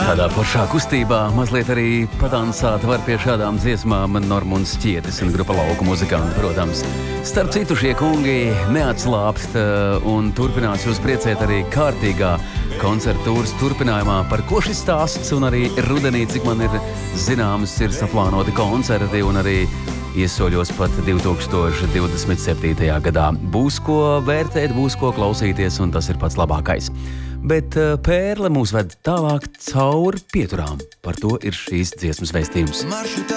Tādā foršā kustībā mazliet arī padansāt var pie šādām dziesmām Normunds Ķietis un grupa Lauku muzikanti, protams. Starp citu šie kungi neatslāpst un turpinās jūs priecēt arī kārtīgā koncertu tūras turpinājumā, par ko šis stāsts un arī rudenī, cik man ir zināms, ir saplānoti koncerti un arī iesoļos pat 2027. gadā. Būs ko vērtēt, būs ko klausīties, un tas ir pats labākais. Bet Pērle mūs ved tālāk cauri pieturām. Par to ir šīs dziesmas vēstījums.